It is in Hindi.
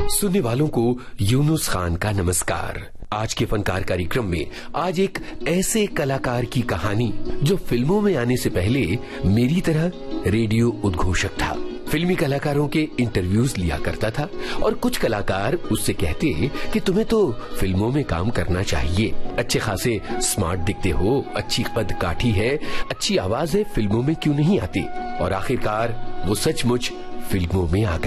सुनने वालों को यूनुस खान का नमस्कार। आज के फनकार कार्यक्रम में आज एक ऐसे कलाकार की कहानी जो फिल्मों में आने से पहले मेरी तरह रेडियो उद्घोषक था। फिल्मी कलाकारों के इंटरव्यूज लिया करता था और कुछ कलाकार उससे कहते कि तुम्हें तो फिल्मों में काम करना चाहिए, अच्छे खासे स्मार्ट दिखते हो, अच्छी कद काठी है, अच्छी आवाज है, फिल्मों में क्यों नहीं आती। और आखिरकार वो सचमुच फिल्मों में आ